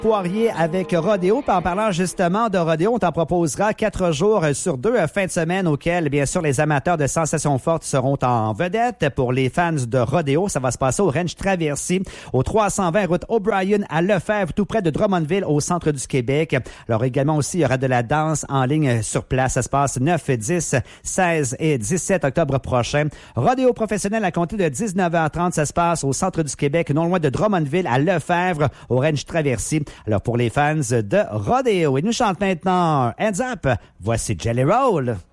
Poirier avec Rodéo. Puis en parlant justement de Rodéo, on t'en proposera 4 jours sur 2 fins de semaine auxquels, bien sûr, les amateurs de sensations fortes seront en vedette. Pour les fans de Rodéo, ça va se passer au Ranch Traversier, au 320 route O'Brien à Lefebvre, tout près de Drummondville, au centre du Québec. Alors également aussi, il y aura de la danse en ligne sur place. Ça se passe 9, 10, 16 et 17 octobre prochain. Rodéo professionnel à compter de 19h30. Ça se passe au centre du Québec, non loin de Drummondville à Lefebvre, au Ranch Traversier. Alors, pour les fans de Rodéo, il nous chante maintenant Hands Up. Voici Jelly Roll.